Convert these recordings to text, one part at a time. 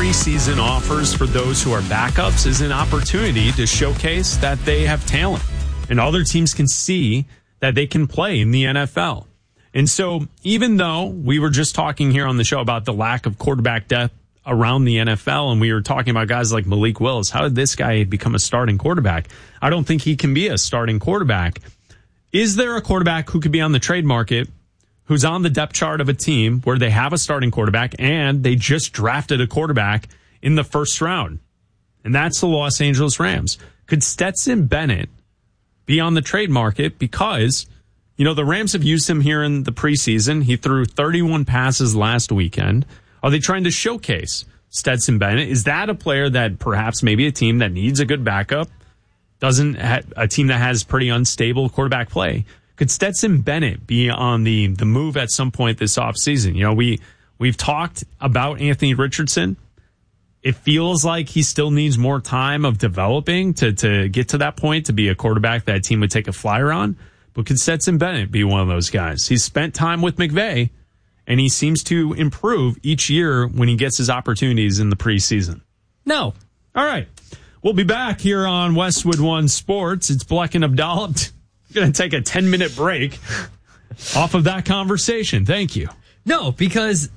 preseason offers for those who are backups is an opportunity to showcase that they have talent and other teams can see that they can play in the NFL. And so even though we were just talking here on the show about the lack of quarterback depth around the NFL, and we were talking about guys like Malik Willis, how did this guy become a starting quarterback? I don't think he can be a starting quarterback. Is there a quarterback who could be on the trade market who's on the depth chart of a team where they have a starting quarterback and they just drafted a quarterback in the first round? And that's the Los Angeles Rams. Could Stetson Bennett be on the trade market? Because, the Rams have used him here in the preseason. He threw 31 passes last weekend. Are they trying to showcase Stetson Bennett? Is that a player that perhaps maybe a team that needs a good backup, doesn't have a team that has pretty unstable quarterback play? Could Stetson Bennett be on the move at some point this offseason? We've talked about Anthony Richardson. It feels like he still needs more time of developing to get to that point to be a quarterback that a team would take a flyer on. But could Stetson Bennett be one of those guys? He's spent time with McVay, and he seems to improve each year when he gets his opportunities in the preseason. No. All right. We'll be back here on Westwood One Sports. It's Bleck and Abdallah. Going to take a 10-minute break off of that conversation. Thank you. No, because,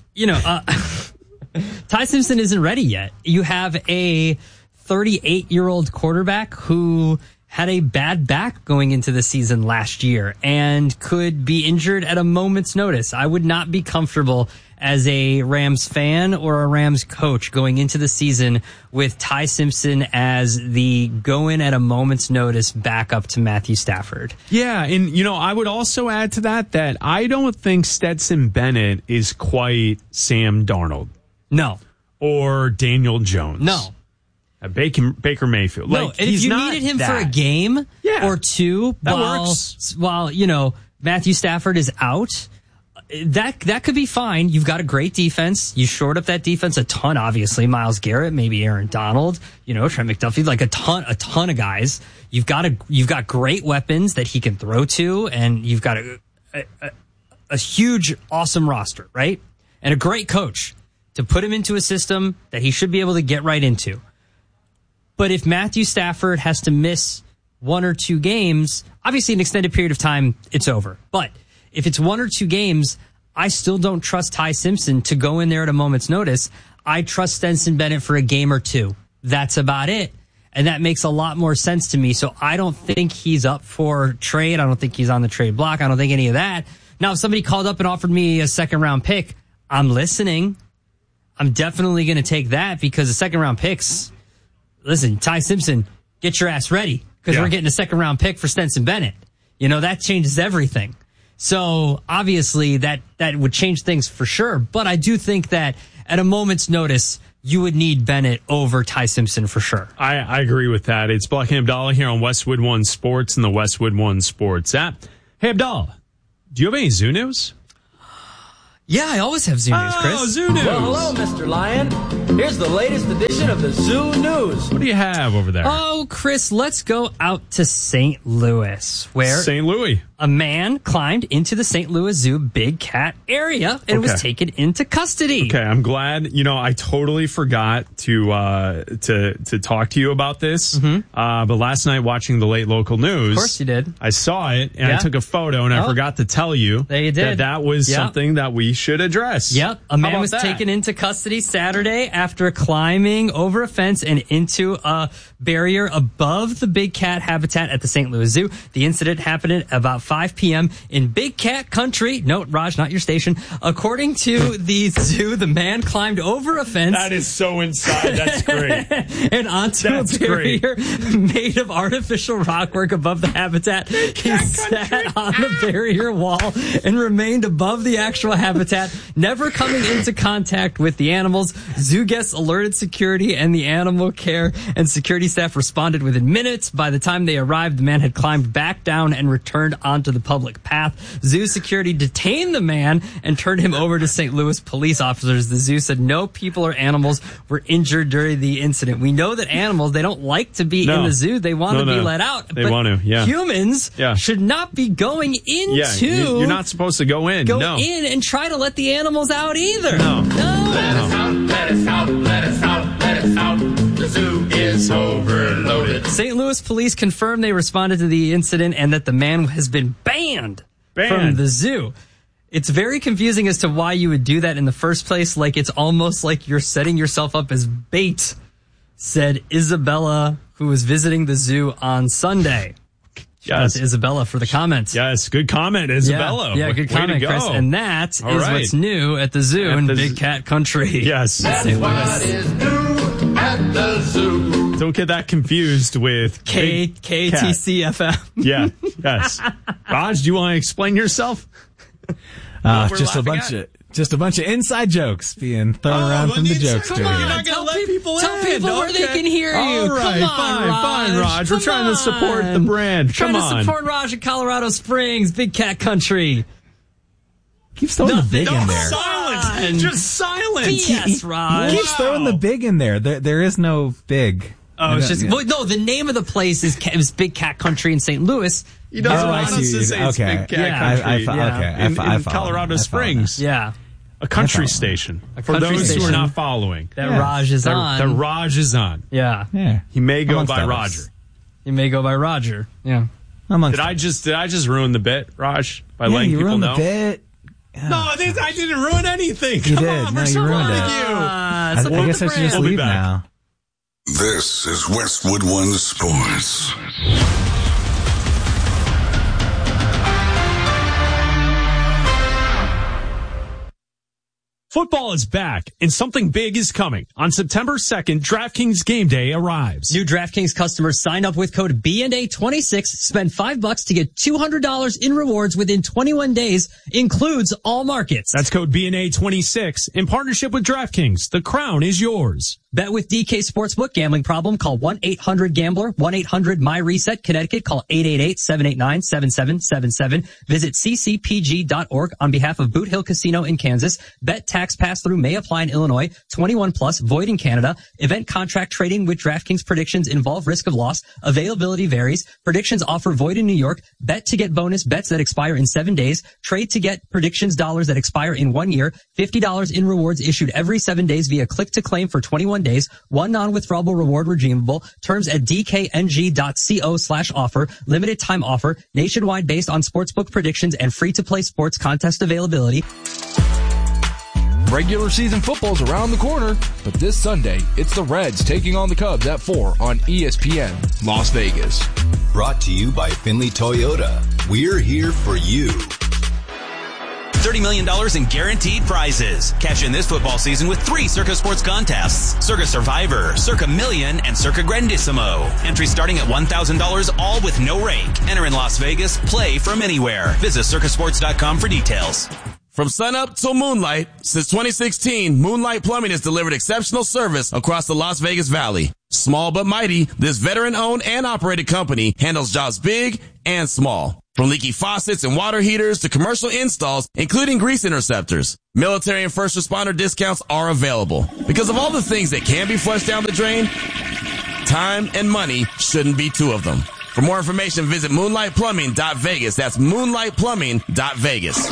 Ty Simpson isn't ready yet. You have a 38-year-old quarterback who had a bad back going into the season last year and could be injured at a moment's notice. I would not be comfortable as a Rams fan or a Rams coach going into the season with Ty Simpson as the go-in at a moment's notice backup to Matthew Stafford. Yeah, and, I would also add to that I don't think Stetson Bennett is quite Sam Darnold. No. Or Daniel Jones. No. Baker Mayfield. No, and if you needed him for a game or two while Matthew Stafford is out, that could be fine. You've got a great defense. You shored up that defense a ton, obviously. Myles Garrett, maybe Aaron Donald, Trent McDuffie, like a ton of guys. You've got great weapons that he can throw to, and you've got a huge, awesome roster, right? And a great coach to put him into a system that he should be able to get right into. But if Matthew Stafford has to miss one or two games, obviously an extended period of time, it's over. But if it's one or two games, I still don't trust Ty Simpson to go in there at a moment's notice. I trust Stetson Bennett for a game or two. That's about it. And that makes a lot more sense to me. So I don't think he's up for trade. I don't think he's on the trade block. I don't think any of that. Now, if somebody called up and offered me a second-round pick, I'm listening. I'm definitely going to take that because the second-round picks... Listen, Ty Simpson, get your ass ready because we're getting a second-round pick for Stetson Bennett. That changes everything. So, obviously, that would change things for sure. But I do think that at a moment's notice, you would need Bennett over Ty Simpson for sure. I agree with that. It's Bleck and Abdallah here on Westwood One Sports and the Westwood One Sports app. Hey, Abdallah, do you have any Zoo news? Yeah, I always have Zoo News, Chris. Oh, Zoo News. Well, hello, Mr. Lion. Here's the latest edition of the Zoo News. What do you have over there? Oh, Chris, let's go out to St. Louis, where St. Louis. A man climbed into the St. Louis Zoo Big Cat area and was taken into custody. Okay, I'm glad. I totally forgot to talk to you about this. Mm-hmm. But last night watching the late local news, of course you did. I saw it and I took a photo and I forgot to tell you that was something that we should address. Yep, a man was taken into custody Saturday after climbing over a fence and into a barrier above the Big Cat habitat at the St. Louis Zoo. The incident happened at about 5 p.m. in Big Cat Country. Note, Raj, not your station. According to the zoo, the man climbed over a fence. That is so inside. That's great. And onto a barrier made of artificial rockwork above the habitat. He sat on the barrier wall and remained above the actual habitat, never coming into contact with the animals. Zoo guests alerted security and the animal care and security staff responded within minutes. By the time they arrived, the man had climbed back down and returned onto the public path. Zoo security detained the man and turned him over to St. Louis police officers. The zoo said no people or animals were injured during the incident. We know that animals, they don't like to be in the zoo. They want to be let out. They want to, Humans should not be going into... You're not supposed to go in. In and try to let the animals out either. No. Let us out, let us out, let us out. Louis police confirmed they responded to the incident and that the man has been banned from the zoo. It's very confusing as to why you would do that in the first place. Like, it's almost like you're setting yourself up as bait, said Isabella, who was visiting the zoo on Sunday. Yes, Isabella for the comments. Yes, good comment, Isabella. Yeah, good comment, Chris. And that is what's new at the zoo in Big Cat Country. Yes. That's what is new at the zoo. Don't get that confused with KTCFM. Yeah, yes. Raj, do you want to explain yourself? Just a bunch of inside jokes being thrown around from the jokester. Come on, you're not going to let people tell people where they can hear you. All right, fine, Raj. We're trying to support the brand. Trying to support Raj in Colorado Springs, Big Cat Country. Keeps throwing the big in there. Silence. Just silence. Yes, Raj. Keeps throwing the big in there. There is no big. Oh, it's just no. The name of the place is Big Cat Country in St. Louis. He doesn't want us to say it's Big Cat Country in Colorado Springs. Yeah. A country station. For those who are not following. That Raj is on. That Raj is on. Yeah. He may go by Roger. He may go by Roger. Yeah. Did I just ruin the bit, Raj? By letting people know? You ruined the bit. Yeah. No, I didn't ruin anything. You did. No, you ruined it. I guess I should just leave now. This is Westwood One Sports. Football is back, and something big is coming. On September 2nd, DraftKings Game Day arrives. New DraftKings customers sign up with code BNA26, spend $5 to get $200 in rewards within 21 days, includes all markets. That's code BNA26 in partnership with DraftKings. The crown is yours. Bet with DK Sportsbook. Gambling problem? Call 1-800-GAMBLER. 1-800-MY-RESET. Connecticut. Call 888-789-7777. Visit ccpg.org on behalf of Boot Hill Casino in Kansas. Bet tax pass-through may apply in Illinois. 21 plus. Void in Canada. Event contract trading with DraftKings predictions involve risk of loss. Availability varies. Predictions offer void in New York. Bet to get bonus bets that expire in 7 days. Trade to get predictions dollars that expire in 1 year. $50 in rewards issued every 7 days via click to claim for 21 days. One non-withdrawable reward redeemable. Terms at dkng.co/offer. Limited time offer. Nationwide based on sportsbook predictions and free-to-play sports contest availability. Regular season football's around the corner, but this Sunday, it's the Reds taking on the Cubs at 4 on ESPN, Las Vegas. Brought to you by Finley Toyota. We're here for you. $30 million in guaranteed prizes. Cash in this football season with 3 Circa Sports contests. Circa Survivor, Circa Million, and Circa Grandissimo. Entry starting at $1,000, all with no rake. Enter in Las Vegas. Play from anywhere. Visit circasports.com for details. From sunup till moonlight, since 2016, Moonlight Plumbing has delivered exceptional service across the Las Vegas Valley. Small but mighty, this veteran-owned and operated company handles jobs big and small. From leaky faucets and water heaters to commercial installs, including grease interceptors. Military and first responder discounts are available. Because of all the things that can be flushed down the drain, time and money shouldn't be 2 of them. For more information, visit moonlightplumbing.vegas. That's moonlightplumbing.vegas.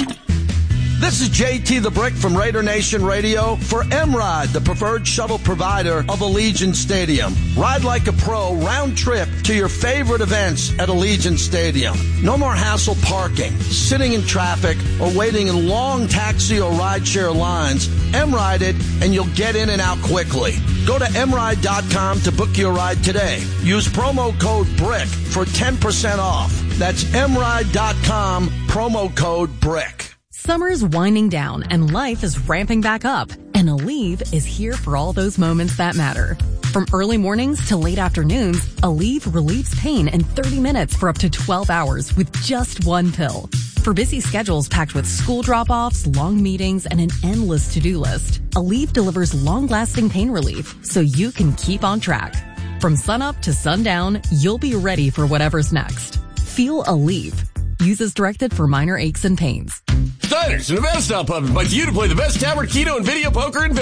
This is JT the Brick from Raider Nation Radio for MRIDE, the preferred shuttle provider of Allegiant Stadium. Ride like a pro round trip to your favorite events at Allegiant Stadium. No more hassle parking, sitting in traffic, or waiting in long taxi or rideshare lines. MRIDE it and you'll get in and out quickly. Go to mride.com to book your ride today. Use promo code BRICK for 10% off. That's mride.com, promo code BRICK. Summer's winding down and life is ramping back up. And Aleve is here for all those moments that matter. From early mornings to late afternoons, Aleve relieves pain in 30 minutes for up to 12 hours with just 1 pill. For busy schedules packed with school drop-offs, long meetings, and an endless to-do list, Aleve delivers long-lasting pain relief so you can keep on track. From sunup to sundown, you'll be ready for whatever's next. Feel Aleve. Use as directed for minor aches and pains. Diners, Nevada-style pub invites you to play the best tavern, keto, and video poker in Vegas.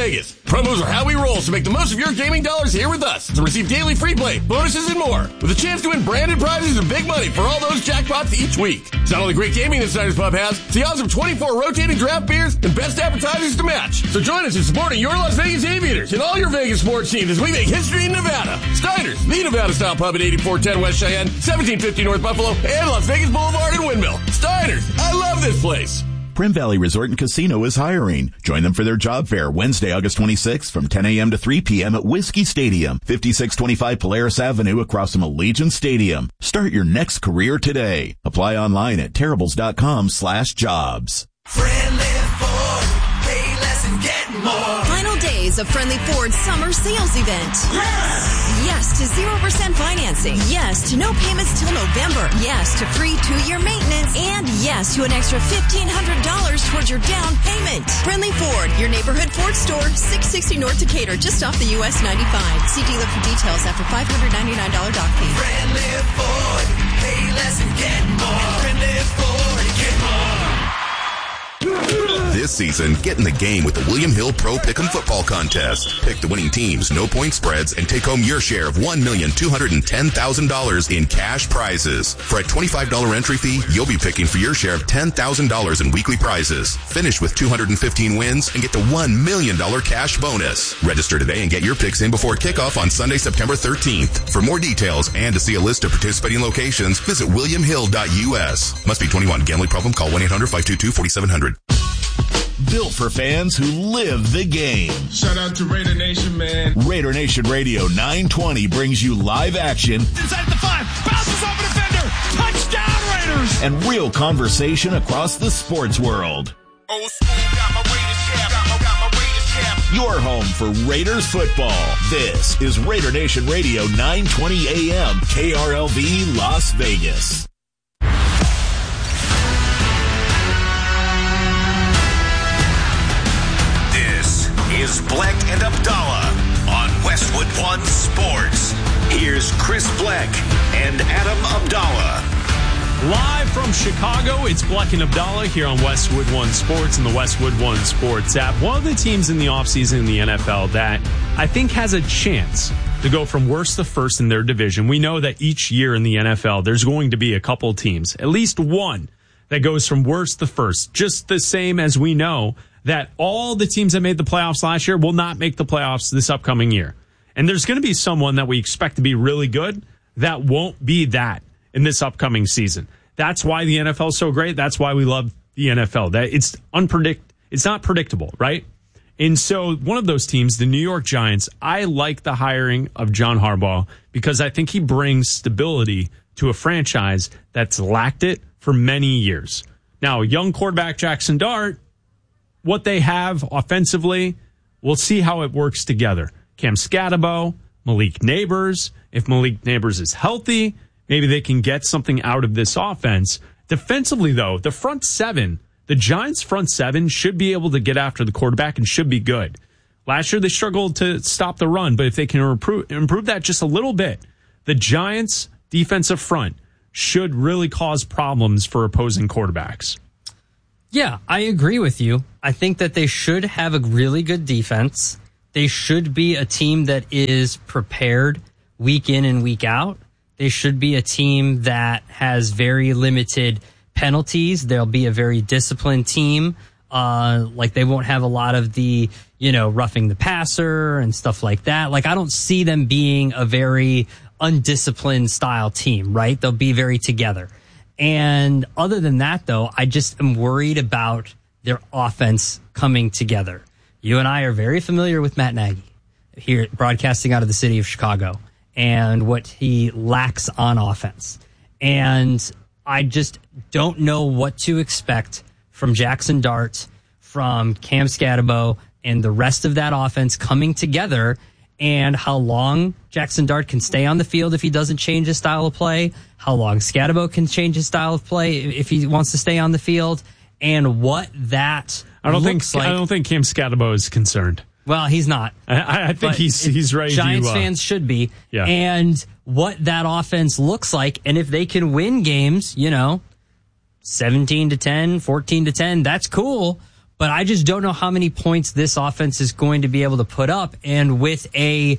Promos are how we roll, so make the most of your gaming dollars here with us to receive daily free play, bonuses, and more, with a chance to win branded prizes and big money for all those jackpots each week. It's not only great gaming that Snyder's Pub has, it's the odds of 24 rotating draft beers and best appetizers to match. So join us in supporting your Las Vegas Aviators and all your Vegas sports teams as we make history in Nevada. Steiner's, the Nevada-style pub at 8410 West Cheyenne, 1750 North Buffalo, and Las Vegas Boulevard in Windmill. Steiner's, I love this place. Primm Valley Resort and Casino is hiring. Join them for their job fair Wednesday, August 26th from 10 a.m. to 3 p.m. at Whiskey Stadium, 5625 Polaris Avenue across from Allegiant Stadium. Start your next career today. Apply online at terribles.com/jobs. Friendly Ford, pay less and get more. Final days of Friendly Ford's summer sales event. Yes to 0% financing. Yes to no payments till November. Yes to free 2-year maintenance. And yes to an extra $1,500 towards your down payment. Friendly Ford, your neighborhood Ford store, 660 North Decatur, just off the US 95. See dealer for details after $599 dock fee. Friendly Ford, pay less and get more. Friendly Ford, get more. This season, get in the game with the William Hill Pro Pick'em Football Contest. Pick the winning teams, no point spreads, and take home your share of $1,210,000 in cash prizes. For a $25 entry fee, you'll be picking for your share of $10,000 in weekly prizes. Finish with 215 wins and get the $1 million cash bonus. Register today and get your picks in before kickoff on Sunday, September 13th. For more details and to see a list of participating locations, visit williamhill.us. Must be 21. Gambling problem? Call 1-800-522-4700. Built for fans who live the game. Shout out to Raider Nation, man. Raider Nation Radio 920 brings you live action. Inside the 5, bounces off a defender. Touchdown, Raiders. And real conversation across the sports world. Old school, got my Raiders cap. Got my Raiders cap. Your home for Raiders football. This is Raider Nation Radio 920 AM, KRLV, Las Vegas. Is Bleck and Abdallah on Westwood One Sports. Here's Chris Bleck and Adam Abdallah. Live from Chicago, it's Bleck and Abdallah here on Westwood One Sports and the Westwood One Sports app. One of the teams in the offseason in the NFL that I think has a chance to go from worst to first in their division. We know that each year in the NFL, there's going to be a couple teams, at least one, that goes from worst to first. Just the same as we know that all the teams that made the playoffs last year will not make the playoffs this upcoming year. And there's going to be someone that we expect to be really good that won't be that in this upcoming season. That's why the NFL is so great. That's why we love the NFL. That it's not predictable, right? And so one of those teams, the New York Giants, I like the hiring of John Harbaugh because I think he brings stability to a franchise that's lacked it for many years. Now, young quarterback Jackson Dart, what they have offensively, we'll see how it works together. Cam Scatterbo, Malik Neighbors. If Malik Neighbors is healthy, maybe they can get something out of this offense. Defensively, though, the front seven, the Giants' front seven should be able to get after the quarterback and should be good. Last year, they struggled to stop the run, but if they can improve that just a little bit, the Giants' defensive front should really cause problems for opposing quarterbacks. Yeah, I agree with you. I think that they should have a really good defense. They should be a team that is prepared week in and week out. They should be a team that has very limited penalties. They'll be a very disciplined team. Like they won't have a lot of the, roughing the passer and stuff like that. Like I don't see them being a very undisciplined style team, right? They'll be very together. And other than that, though, I just am worried about their offense coming together. You and I are very familiar with Matt Nagy here broadcasting out of the city of Chicago and what he lacks on offense. And I just don't know what to expect from Jackson Dart, from Cam Scatterbo, and the rest of that offense coming together, and how long Jackson Dart can stay on the field if he doesn't change his style of play, how long Scatterbo can change his style of play if he wants to stay on the field, and what that looks like. I don't think Cam Scatterbo is concerned. Well, he's not. I think he's ready. Giants fans should be. Yeah. And what that offense looks like, and if they can win games, 17-10, 14-10, that's cool. but I just don't know how many points this offense is going to be able to put up. And with being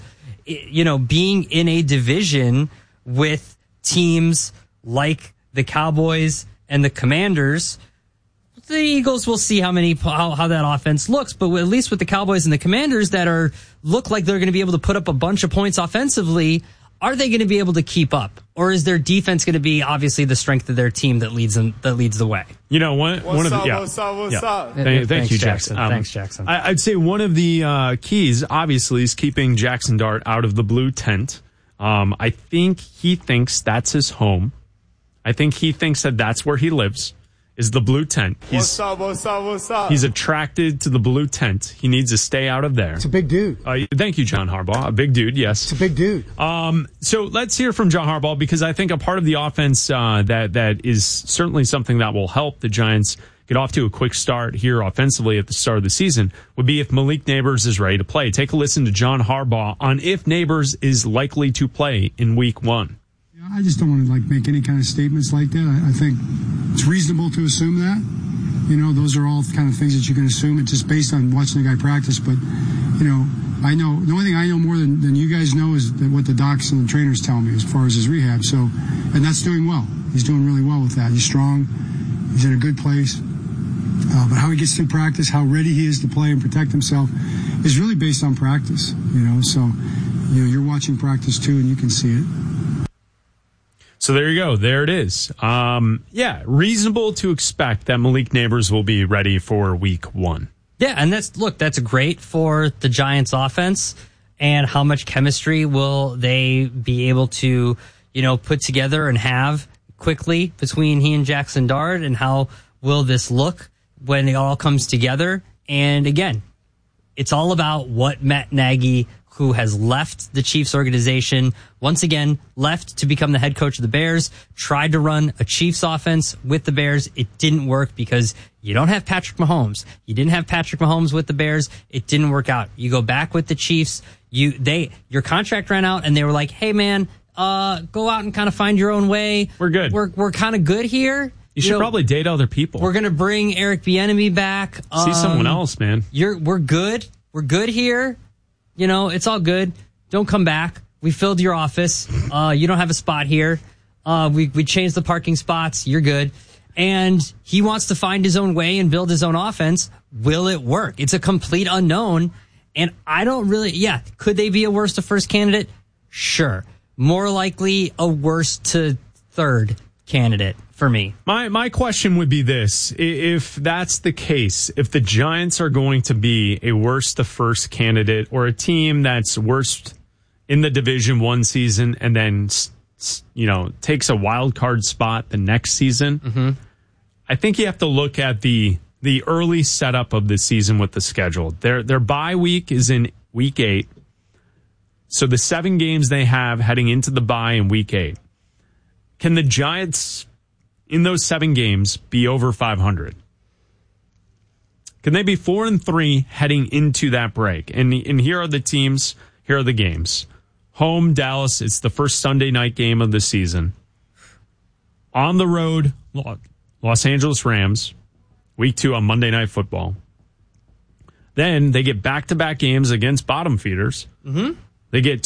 in a division with teams like the Cowboys and the Commanders, the Eagles will see how that offense looks. But at least with the Cowboys and the Commanders that look like they're going to be able to put up a bunch of points offensively, are they going to be able to keep up? Or is their defense going to be obviously the strength of their team that leads the way? You know, one of the what's up? Thank you, Jackson. Thanks, Jackson. I'd say one of the keys, obviously, is keeping Jackson Dart out of the blue tent. I think he thinks that's his home. I think he thinks that that's where he lives, is the blue tent. What's up? He's attracted to the blue tent. He needs to stay out of there. It's a big dude. Thank you, John Harbaugh. A big dude, yes. It's a big dude. So let's hear from John Harbaugh, because I think a part of the offense that is certainly something that will help the Giants get off to a quick start here offensively at the start of the season would be if Malik Nabers is ready to play. Take a listen to John Harbaugh on if Nabers is likely to play in Week 1. I just don't want to make any kind of statements like that. I think it's reasonable to assume that. Those are all kind of things that you can assume. It's just based on watching the guy practice. But, I know the only thing I know more than you guys know is what the docs and the trainers tell me as far as his rehab. And that's doing well. He's doing really well with that. He's strong. He's in a good place. But how he gets through practice, how ready he is to play and protect himself is really based on practice. So you're watching practice too, and you can see it. So there you go. There it is. Reasonable to expect that Malik Nabers will be ready for Week 1. Yeah, and that's great for the Giants offense. And how much chemistry will they be able to, put together and have quickly between he and Jackson Dart, and how will this look when it all comes together? And again, it's all about what Matt Nagy, who has left the Chiefs organization, once again left to become the head coach of the Bears, tried to run a Chiefs offense with the Bears. It didn't work because you don't have Patrick Mahomes. You didn't have Patrick Mahomes with the Bears. It didn't work out. You go back with the Chiefs. Your contract ran out, and they were like, "Hey, man, go out and kind of find your own way. We're good. We're kind of good here. You should probably date other people. We're gonna bring Eric Bieniemy back. See someone else, man. We're good. We're good here. It's all good. Don't come back. We filled your office. You don't have a spot here. We changed the parking spots. You're good." And he wants to find his own way and build his own offense. Will it work? It's a complete unknown. And I don't really, could they be a worst to first candidate? Sure. More likely a worst to third candidate for me. My question would be this. If that's the case, if the Giants are going to be a worst to first candidate, or a team that's worst in the division one season and then, takes a wild card spot the next season, I think you have to look at the early setup of the season with the schedule. Their bye week is in Week 8. So the 7 games they have heading into the bye in Week 8. Can the Giants, in those 7 games, be over 500? Can they be 4-3 heading into that break? And here are the teams, here are the games. Home, Dallas, it's the first Sunday night game of the season. On the road, Los Angeles Rams, Week 2 on Monday Night Football. Then they get back-to-back games against bottom feeders. They get